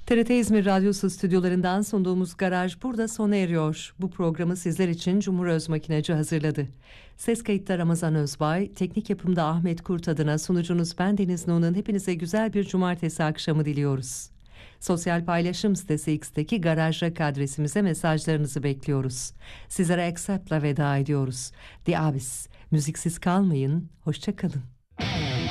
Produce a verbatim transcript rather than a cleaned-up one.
T R T İzmir Radyosu stüdyolarından sunduğumuz Garaj burada sona eriyor. Bu programı sizler için Cumhur Özmakinacı hazırladı. Ses kayıtta Ramazan Özbay, teknik yapımda Ahmet Kurt adına sunucunuz ben Deniz Nuğ'un hepinize güzel bir cumartesi akşamı diliyoruz. Sosyal paylaşım sitesi X'teki Garaj Rock adresimize mesajlarınızı bekliyoruz. Sizlere Accept'la veda ediyoruz. The Abyss, müziksiz kalmayın, hoşça kalın.